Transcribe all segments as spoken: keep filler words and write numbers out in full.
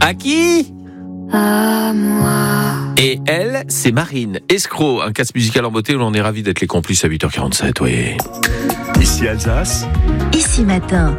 À qui ? À moi. Et elle, c'est Marine. Escroc, un casse musical en beauté où l'on est ravis d'être les complices à huit heures quarante-sept, oui. Ici Alsace. Ici matin.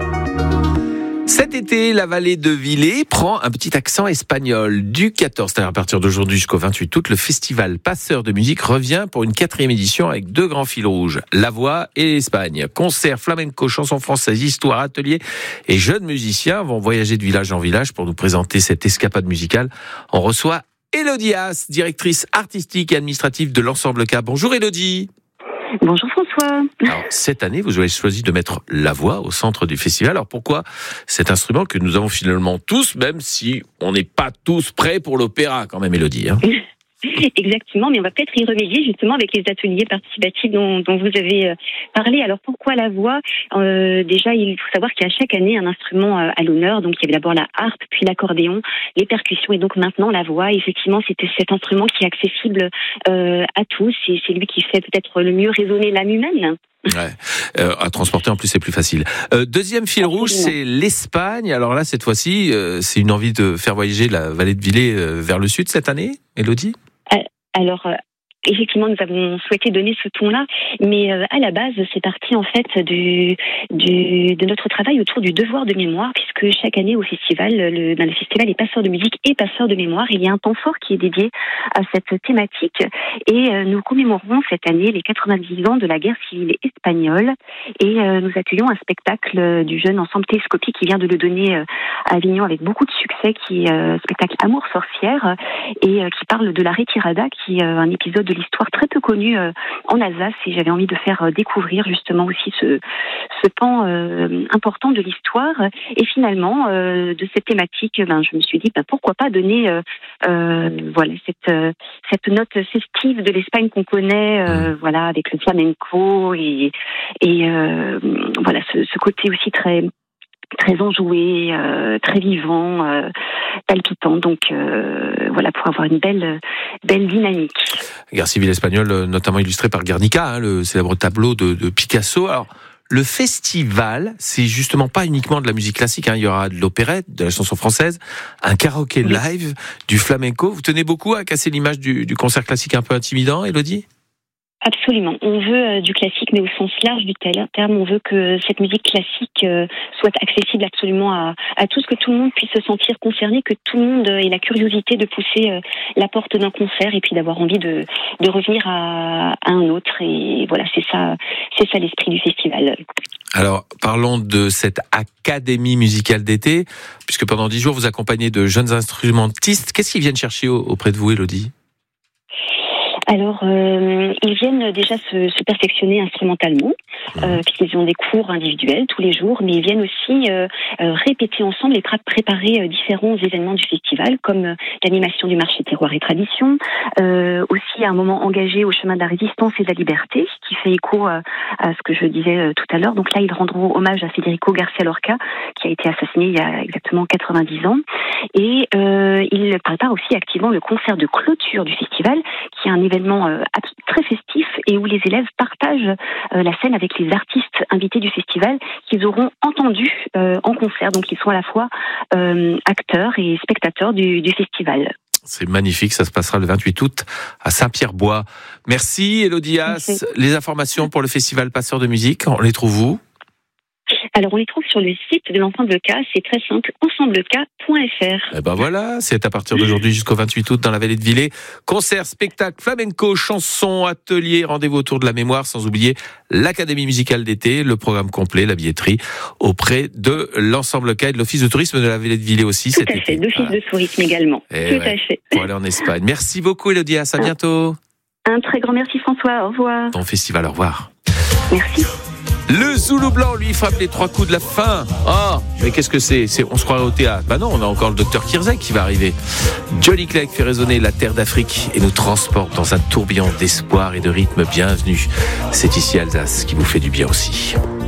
Cet été, la vallée de Villers prend un petit accent espagnol. Du quatorze, c'est-à-dire à partir d'aujourd'hui jusqu'au vingt-huit août, le festival Passeurs de musique revient pour une quatrième édition avec deux grands fils rouges, la voix et l'Espagne. Concerts, flamenco, chansons françaises, histoires, ateliers et jeunes musiciens vont voyager de village en village pour nous présenter cette escapade musicale. On reçoit Élodie Haas, directrice artistique et administrative de l'Ensemble K. Bonjour Élodie. Bonjour François. Alors, cette année, vous avez choisi de mettre la voix au centre du festival. Alors pourquoi cet instrument que nous avons finalement tous, même si on n'est pas tous prêts pour l'opéra quand même, Élodie, hein? Exactement, mais on va peut-être y remédier justement avec les ateliers participatifs dont, dont vous avez parlé. Alors pourquoi la voix ? euh, Déjà, il faut savoir qu'il y a chaque année un instrument à l'honneur. Donc il y avait d'abord la harpe, puis l'accordéon, les percussions et donc maintenant la voix. Effectivement, c'était cet instrument qui est accessible euh, à tous et c'est lui qui fait peut-être le mieux résonner l'âme humaine. Ouais. Euh, à transporter en plus c'est plus facile. Euh, deuxième fil rouge, c'est l'Espagne. Alors là, cette fois-ci, euh, c'est une envie de faire voyager la vallée de Villers euh, vers le sud cette année, Élodie ? Alors, euh, effectivement, nous avons souhaité donner ce ton-là, mais euh, à la base, c'est parti en fait du, du, de notre travail autour du devoir de mémoire, puisque chaque année au festival, le, ben, le festival est passeur de musique et passeur de mémoire. Il y a un temps fort qui est dédié à cette thématique, et euh, nous commémorons cette année les quatre-vingt-dix ans de la guerre civile espagnole, et euh, nous accueillons un spectacle du jeune ensemble Télescopique qui vient de le donner euh, à Avignon avec beaucoup de succès, qui est euh, spectacle Amour sorcière, et euh, qui parle de la Retirada, qui est euh, un épisode de l'histoire très peu connue euh, en Alsace, et j'avais envie de faire euh, découvrir justement aussi ce, ce pan euh, important de l'histoire. Et finalement, euh, de cette thématique, ben, je me suis dit, ben, pourquoi pas donner euh, euh, voilà, cette, euh, cette note festive de l'Espagne qu'on connaît, euh, voilà, avec le flamenco, et, et euh, voilà, ce, ce côté aussi très... très enjoué, euh, très vivant, euh, palpitant. Donc euh, voilà, pour avoir une belle, belle dynamique. Guerre civile espagnole, notamment illustrée par Guernica, hein, le célèbre tableau de, de Picasso. Alors, le festival, c'est justement pas uniquement de la musique classique, hein. Il y aura de l'opérette, de la chanson française, un karaoké live, du flamenco. Vous tenez beaucoup à casser l'image du, du concert classique un peu intimidant, Élodie ? Absolument. On veut euh, du classique, mais au sens large du terme. On veut que cette musique classique euh, soit accessible absolument à, à tous, que tout le monde puisse se sentir concerné, que tout le monde ait la curiosité de pousser euh, la porte d'un concert et puis d'avoir envie de, de revenir à, à un autre. Et voilà, c'est ça, c'est ça l'esprit du festival. Alors, parlons de cette académie musicale d'été, puisque pendant dix jours, vous accompagnez de jeunes instrumentistes. Qu'est-ce qu'ils viennent chercher auprès de vous, Élodie ? Alors, euh, ils viennent déjà se, se perfectionner instrumentalement, euh, puisqu'ils ont des cours individuels tous les jours, mais ils viennent aussi euh, euh, répéter ensemble et pra- préparer euh, différents événements du festival, comme euh, l'animation du marché terroir et tradition, euh, aussi un moment engagé au chemin de la résistance et de la liberté, qui fait écho euh, à ce que je disais euh, tout à l'heure. Donc là, ils rendront hommage à Federico García Lorca, qui a été assassiné il y a exactement quatre-vingt-dix ans. Et euh, ils préparent aussi activement le concert de clôture du festival, qui est un événement Euh, très festif et où les élèves partagent euh, la scène avec les artistes invités du festival qu'ils auront entendus euh, en concert. Donc ils sont à la fois euh, acteurs et spectateurs du, du festival. C'est magnifique, ça se passera le vingt-huit août à Saint-Pierre-Bois. Merci Élodie Haas. Les informations pour le festival Passeurs de musique, on les trouve où ? Alors on les trouve sur le site de l'Ensemble K, c'est très simple, ensemble k point f r. Eh ben voilà, c'est à partir d'aujourd'hui jusqu'au vingt-huit août dans la vallée de Villers. Concert, spectacle, flamenco, chansons, ateliers, rendez-vous autour de la mémoire, sans oublier l'Académie musicale d'été, le programme complet, la billetterie auprès de l'Ensemble K et de l'Office de tourisme de la vallée de Villers aussi. Tout cet à fait, été. l'Office Voilà. de tourisme également. Et Tout ouais, à fait. pour aller en Espagne. Merci beaucoup Élodie Haas, à bientôt. Un très grand merci François, au revoir. Bon festival, au revoir. Merci. Le Zoulou blanc, lui, frappe les trois coups de la fin. Oh, mais qu'est-ce que c'est, c'est On se croirait au théâtre. Bah non, on a encore le docteur Kirzek qui va arriver. Johnny Clegg fait résonner la terre d'Afrique et nous transporte dans un tourbillon d'espoir et de rythme. Bienvenue. C'est ici Alsace qui vous fait du bien aussi.